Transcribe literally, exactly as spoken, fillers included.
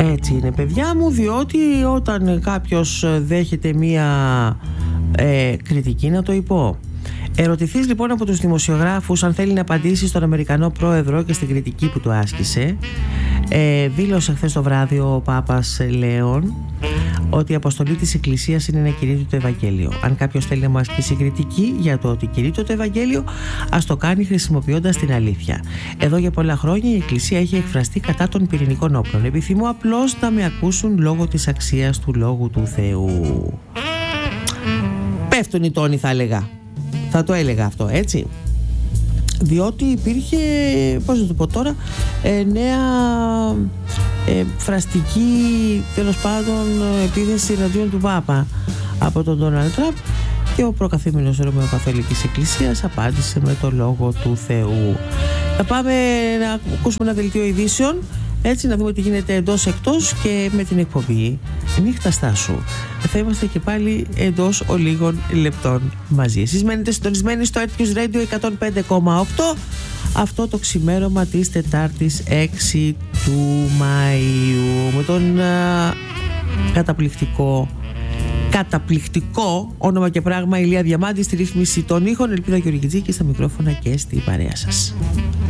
Έτσι είναι, παιδιά μου, διότι όταν κάποιος δέχεται μία ε, κριτική, να το υπώ. Ερωτηθείς λοιπόν από τους δημοσιογράφους αν θέλει να απαντήσει στον Αμερικανό πρόεδρο και στην κριτική που του άσκησε. ε, Δήλωσε χθες το βράδυ ο Πάπας Λέων ότι η αποστολή της Εκκλησίας είναι να κηρύττει το Ευαγγέλιο. Αν κάποιος θέλει να μου ασκήσει κριτική για το ότι κηρύττει το Ευαγγέλιο, ας το κάνει χρησιμοποιώντας την αλήθεια. Εδώ για πολλά χρόνια η Εκκλησία έχει εκφραστεί κατά των πυρηνικών όπλων. Επιθυμώ απλώς να με ακούσουν λόγω της αξίας του Λόγου του Θεού. Πέφτουν οι τόνοι, θα έλεγα. Θα το έλεγα αυτό, έτσι. Διότι υπήρχε, πώς να το πω τώρα, ε, νέα ε, φραστική, τέλος πάντων, επίθεση εναντίον του Πάπα από τον Ντόναλντ Τραμπ, και ο προκαθήμενος Ρωμαιοκαθολικής Εκκλησίας απάντησε με το Λόγο του Θεού. Θα πάμε να ακούσουμε ένα δελτίο ειδήσεων, έτσι, να δούμε τι γίνεται εντός εκτός, και με την εκπομπή Νύχτα Στάσου θα είμαστε και πάλι εντός ολίγων λεπτών μαζί. Εσείς μένετε συντονισμένοι στο Earth Radio εκατόν πέντε κόμμα οκτώ αυτό το ξημέρωμα της Τετάρτης έξι του Μαΐου, με τον α, καταπληκτικό καταπληκτικό όνομα και πράγμα Ηλία Διαμάντη στη ρύθμιση των ήχων, Ελπίδα Γεωργιτζή και στα μικρόφωνα και στη παρέα σας.